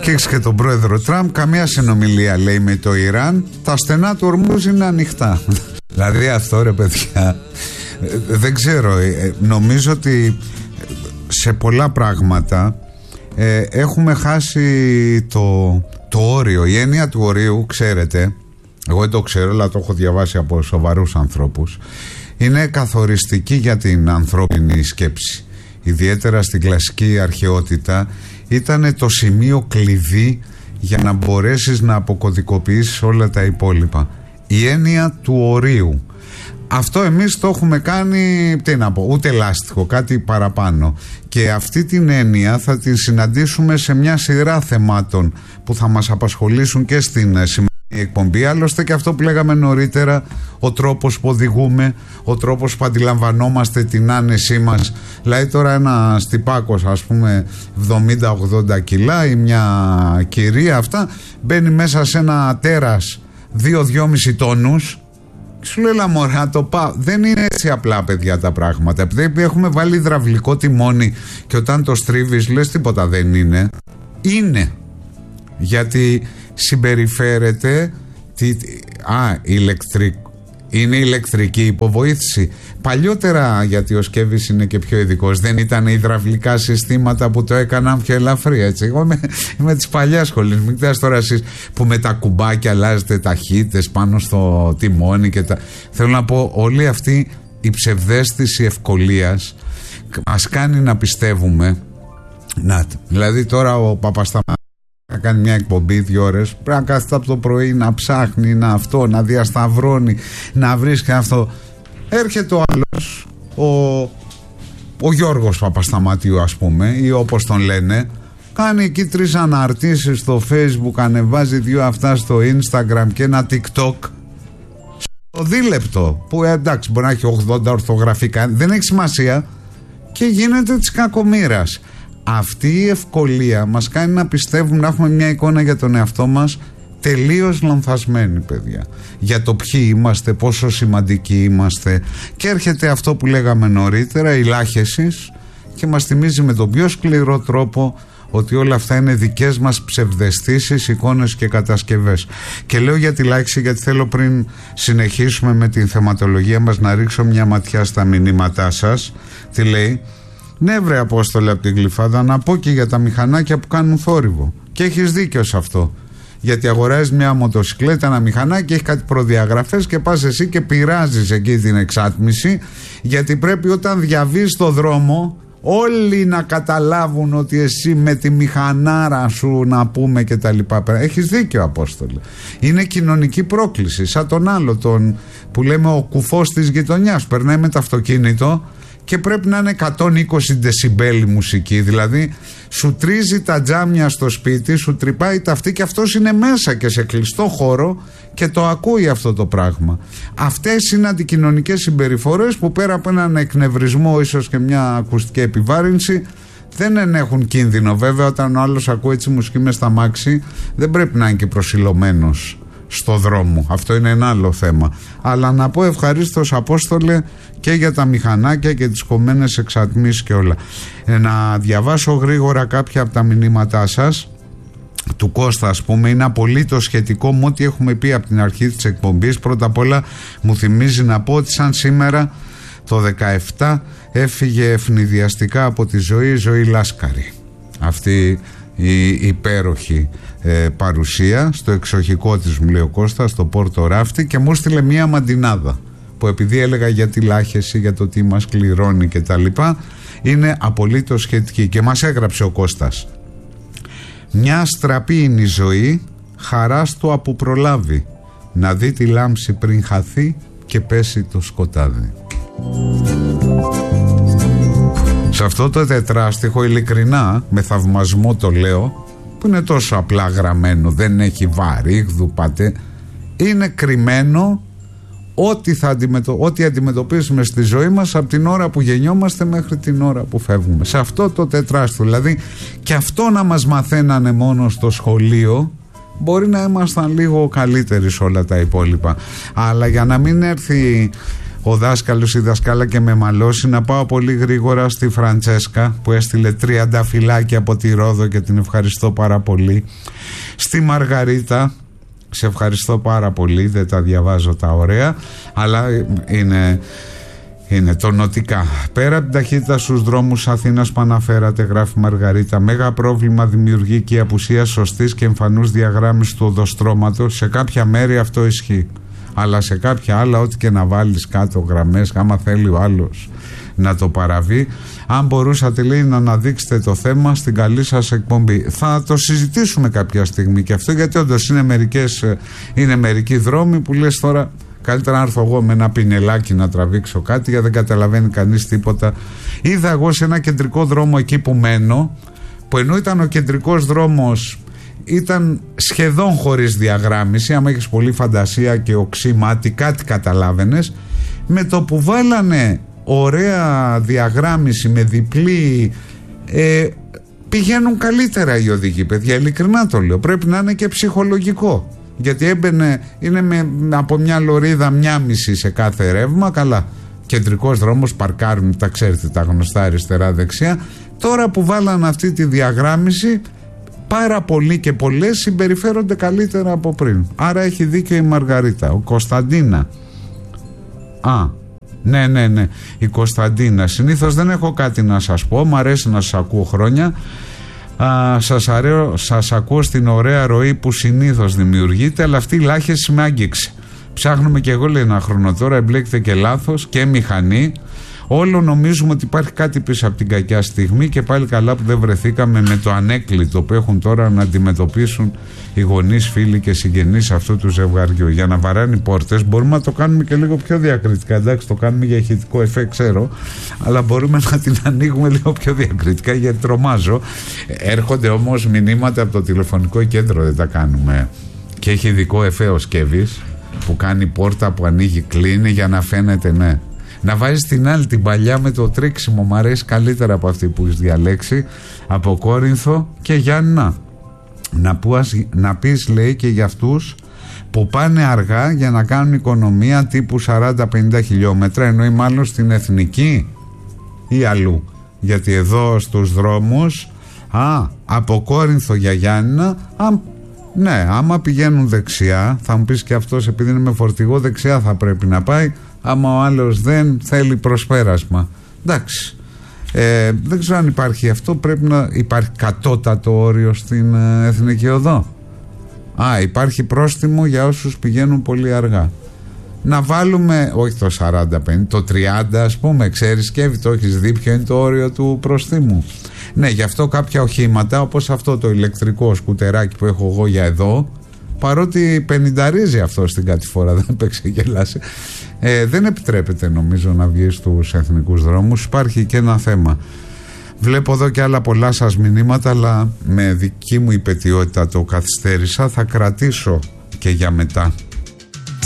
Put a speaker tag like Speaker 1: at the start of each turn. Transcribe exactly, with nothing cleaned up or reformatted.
Speaker 1: αγγίξει και τον πρόεδρο Τραμπ. Καμία συνομιλία, λέει, με το Ιράν. Τα στενά του Ορμούζ είναι ανοιχτά. Δηλαδή αυτό, ρε παιδιά, δεν ξέρω, νομίζω ότι σε πολλά πράγματα ε, έχουμε χάσει το, το όριο. Η έννοια του ορίου, ξέρετε, εγώ δεν το ξέρω, αλλά το έχω διαβάσει από σοβαρούς ανθρώπους, είναι καθοριστική για την ανθρώπινη σκέψη. Ιδιαίτερα στην κλασική αρχαιότητα ήταν το σημείο κλειδί για να μπορέσεις να αποκωδικοποιήσεις όλα τα υπόλοιπα. Η έννοια του ορίου. Αυτό εμείς το έχουμε κάνει, τι να πω, ούτε λάστιχο, κάτι παραπάνω. Και αυτή την έννοια θα την συναντήσουμε σε μια σειρά θεμάτων που θα μας απασχολήσουν και στην σημερινή εκπομπή. Άλλωστε και αυτό που λέγαμε νωρίτερα, ο τρόπος που οδηγούμε, ο τρόπος που αντιλαμβανόμαστε την άνεσή μας. Δηλαδή τώρα ένα τυπάκος, ας πούμε εβδομήντα ογδόντα κιλά ή μια κυρία, αυτά μπαίνει μέσα σε ένα τέρας δύο με δυόμισι τόνους. Σου λέει, λα μωρά, το πάω. Δεν είναι έτσι απλά, παιδιά, τα πράγματα. Επειδή έχουμε βάλει υδραυλικό τιμόνι και όταν το στρίβεις λες τίποτα δεν είναι. Είναι. Γιατί συμπεριφέρεται τι, α, ηλεκτρικ, είναι ηλεκτρική υποβοήθηση. Παλιότερα, γιατί ο Σκέβης είναι και πιο ειδικός, δεν ήταν υδραυλικά συστήματα που το έκαναν πιο ελαφρύ, έτσι. Εγώ είμαι, είμαι της παλιάς σχολής. Μην κοιτάς τώρα εσείς που με τα κουμπάκια αλλάζετε ταχύτητες πάνω στο τιμόνι και τα... Θέλω να πω, όλη αυτή η ψευδαίσθηση ευκολίας μας κάνει να πιστεύουμε. Να, δηλαδή τώρα ο Παπασταμάτης να κάνει μια εκπομπή δύο ώρες, πρέπει να κάθεται από το πρωί να ψάχνει, να αυτό, να διασταυρώνει, να βρίσκει αυτό. Έρχεται ο άλλος, ο, ο Γιώργος Παπασταματίου, ας πούμε, ή όπως τον λένε, κάνει εκεί τρεις αναρτήσεις στο Facebook, ανεβάζει δύο αυτά στο Instagram και ένα TikTok στο δίλεπτο, που εντάξει μπορεί να έχει ογδόντα ορθογραφικά, δεν έχει σημασία, και γίνεται της κακομοίρας. Αυτή η ευκολία μας κάνει να πιστεύουμε, να έχουμε μια εικόνα για τον εαυτό μας τελείως λανθασμένη, παιδιά, για το ποιοι είμαστε, πόσο σημαντικοί είμαστε, και έρχεται αυτό που λέγαμε νωρίτερα, η λάχεσης, και μας θυμίζει με τον πιο σκληρό τρόπο ότι όλα αυτά είναι δικές μας ψευδαισθήσεις, εικόνες και κατασκευές. Και λέω για τη λάχιση γιατί θέλω, πριν συνεχίσουμε με την θεματολογία μας, να ρίξω μια ματιά στα μηνύματά σας. Τι λέει? Ναι, βρε Απόστολε από την Γλυφάδα, να πω και για τα μηχανάκια που κάνουν θόρυβο. Και έχεις δίκιο σε αυτό. Γιατί αγοράζεις μια μοτοσυκλέτα, ένα μηχανάκι, έχει κάτι προδιαγραφές και πας εσύ και πειράζεις εκεί την εξάτμιση. Γιατί πρέπει όταν διαβείς το δρόμο όλοι να καταλάβουν ότι εσύ με τη μηχανάρα σου, να πούμε, και τα λοιπά. Έχεις δίκιο, Απόστολε. Είναι κοινωνική πρόκληση. Σαν τον άλλο, τον που λέμε ο κουφός της γειτονιάς. Περνάει με το αυτοκίνητο και πρέπει να είναι εκατόν είκοσι δεσιμπέλ η μουσική, δηλαδή σου τρίζει τα τζάμια στο σπίτι, σου τρυπάει τα αυτή, και αυτός είναι μέσα και σε κλειστό χώρο και το ακούει αυτό το πράγμα. Αυτές είναι αντικοινωνικές συμπεριφορές που πέρα από έναν εκνευρισμό, ίσως και μια ακουστική επιβάρυνση, δεν ενέχουν κίνδυνο. Βέβαια όταν ο άλλος ακούει έτσι μουσική μες στα μάξι, δεν πρέπει να είναι και προσιλωμένος στο δρόμο. Αυτό είναι ένα άλλο θέμα. Αλλά να πω ευχαρίστως, Απόστολε, και για τα μηχανάκια και τις κομμένες εξατμίσεις και όλα. Ε, να διαβάσω γρήγορα κάποια από τα μηνύματά σας. Του Κώστα, ας πούμε, είναι απολύτως σχετικό με ό,τι έχουμε πει από την αρχή της εκπομπής. Πρώτα απ' όλα μου θυμίζει να πω ότι σαν σήμερα το δεκαεπτά έφυγε ευνηδιαστικά από τη ζωή η Ζωή Λάσκαρη. Αυτή η υπέροχη ε, παρουσία στο εξοχικό της, μου λέει ο Κώστας, στο Πόρτο Ράφτη, και μου έστειλε μία μαντινάδα που, επειδή έλεγα για τη λάχεση, για το τι μας κληρώνει και τα λοιπά, είναι απολύτως σχετική. Και μας έγραψε ο Κώστας: μια στραπή είναι η ζωή, χαράς το που προλάβει, να δει τη λάμψη πριν χαθεί και πέσει το σκοτάδι. Σε αυτό το τετράστιχο, ειλικρινά, με θαυμασμό το λέω, που είναι τόσο απλά γραμμένο, δεν έχει βαρύγδου πατέ, είναι κρυμμένο ό,τι, θα αντιμετω... ό,τι αντιμετωπίσουμε στη ζωή μας από την ώρα που γεννιόμαστε μέχρι την ώρα που φεύγουμε. Σε αυτό το τετράστιχο, δηλαδή, και αυτό να μας μαθαίνανε μόνο στο σχολείο, μπορεί να ήμασταν λίγο καλύτεροι σε όλα τα υπόλοιπα. Αλλά για να μην έρθει ο δάσκαλος ή δασκάλα και με μαλώσει. Να πάω πολύ γρήγορα στη Φραντσέσκα που έστειλε τριάντα φυλάκια από τη Ρόδο και την ευχαριστώ πάρα πολύ. Στη Μαργαρίτα, σε ευχαριστώ πάρα πολύ, δεν τα διαβάζω τα ωραία, αλλά είναι... είναι τονωτικά. Πέρα από την ταχύτητα στους δρόμους Αθήνας που αναφέρατε, γράφει Μαργαρίτα, μέγα πρόβλημα δημιουργεί και η απουσία σωστής και εμφανούς διαγράμμισης του οδοστρώματος. Σε κάποια μέρη αυτό ισχύει, αλλά σε κάποια άλλα, ό,τι και να βάλεις κάτω γραμμές, άμα θέλει ο άλλος να το παραβεί. Αν μπορούσατε, λέει, να αναδείξετε το θέμα στην καλή σας εκπομπή. Θα το συζητήσουμε κάποια στιγμή και αυτό, γιατί όντως είναι, μερικές, είναι μερικοί δρόμοι που λες τώρα καλύτερα να έρθω εγώ με ένα πινελάκι να τραβήξω κάτι, γιατί δεν καταλαβαίνει κανείς τίποτα. Είδα εγώ σε ένα κεντρικό δρόμο εκεί που μένω, που ενώ ήταν ο κεντρικός δρόμος ήταν σχεδόν χωρίς διαγράμμιση, άμα έχεις πολύ φαντασία και οξύ μάτι κάτι καταλάβαινες, με το που βάλανε ωραία διαγράμμιση με διπλή, ε, πηγαίνουν καλύτερα οι οδηγοί, παιδιά, ειλικρινά το λέω. Πρέπει να είναι και ψυχολογικό, γιατί έμπαινε, είναι με, από μια λωρίδα μια μισή σε κάθε ρεύμα. Καλά, κεντρικός δρόμος, παρκάρουν, τα ξέρετε τα γνωστά αριστερά δεξιά. Τώρα που βάλανε αυτή τη διαγράμμιση, πάρα πολλοί και πολλές συμπεριφέρονται καλύτερα από πριν. Άρα έχει δίκιο η Μαργαρίτα. Ο Κωνσταντίνα, α, ναι ναι ναι η Κωνσταντίνα, συνήθως δεν έχω κάτι να σας πω, μου αρέσει να σας ακούω χρόνια. Α, σας, αρέω, σας ακούω στην ωραία ροή που συνήθως δημιουργείται, αλλά αυτή η λάχεση με άγγιξε. Ψάχνουμε και εγώ, λέει, ένα χρόνο τώρα, εμπλέκεται και λάθος και μηχανή. Όλο νομίζουμε ότι υπάρχει κάτι πίσω από την κακιά στιγμή και πάλι καλά που δεν βρεθήκαμε με το ανέκλητο που έχουν τώρα να αντιμετωπίσουν οι γονείς, φίλοι και συγγενείς αυτού του ζευγαριού. Για να βαράνε οι πόρτες μπορούμε να το κάνουμε και λίγο πιο διακριτικά. Εντάξει, το κάνουμε για ηχητικό εφέ, ξέρω, αλλά μπορούμε να την ανοίγουμε λίγο πιο διακριτικά, γιατί τρομάζω. Έρχονται όμως μηνύματα από το τηλεφωνικό κέντρο, δεν τα κάνουμε. Και έχει ειδικό εφέ ο Σκεύης που κάνει πόρτα που ανοίγει, κλείνει για να φαίνεται, ναι. Να βάζεις την άλλη, την παλιά με το τρίξιμο, μου αρέσει καλύτερα από αυτή που έχεις διαλέξει, από Κόρινθο και Γιάννηνα. Να, πουας, να πεις, λέει, και για αυτούς που πάνε αργά για να κάνουν οικονομία τύπου σαράντα πενήντα χιλιόμετρα, εννοεί μάλλον στην Εθνική ή αλλού, γιατί εδώ στους δρόμους, α, από Κόρινθο για Γιάννηνα, α, ναι, άμα πηγαίνουν δεξιά, θα μου πεις και αυτός, επειδή είναι με φορτηγό, δεξιά θα πρέπει να πάει. Άμα ο άλλος δεν θέλει προσπέρασμα, εντάξει, ε, δεν ξέρω αν υπάρχει αυτό. Πρέπει να υπάρχει κατώτατο όριο στην ε, Εθνική Οδό. Α, υπάρχει πρόστιμο για όσους πηγαίνουν πολύ αργά. Να βάλουμε, όχι το σαράντα πενήντα, το τριάντα ας πούμε. Ξέρεις, Σκεύη, το έχεις δει ποιο είναι το όριο του προστίμου? Ναι, γι' αυτό κάποια οχήματα, όπως αυτό το ηλεκτρικό σκουτεράκι που έχω εγώ για εδώ, παρότι πενηνταρίζει αυτό στην κατηφόρα, δεν παίξει γελάσει, ε, δεν επιτρέπεται νομίζω να βγει στους εθνικούς δρόμους. Υπάρχει και ένα θέμα. Βλέπω εδώ και άλλα πολλά σας μηνύματα, αλλά με δική μου υπαιτιότητα το καθυστέρησα. Θα κρατήσω και για μετά.